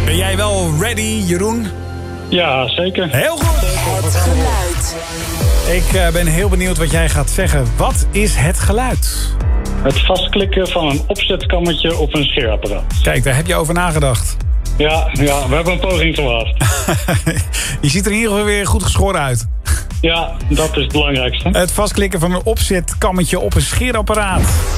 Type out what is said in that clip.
Ben jij wel ready, Jeroen? Ja, zeker. Heel goed. Het geluid. Ik ben heel benieuwd wat jij gaat zeggen. Wat is het geluid? Het vastklikken van een opzetkammetje op een scheerapparaat. Kijk, daar heb je over nagedacht. Ja, we hebben een poging gewaagd. Je ziet er in ieder geval weer goed geschoren uit. Ja, dat is het belangrijkste. Het vastklikken van een opzetkammetje op een scheerapparaat.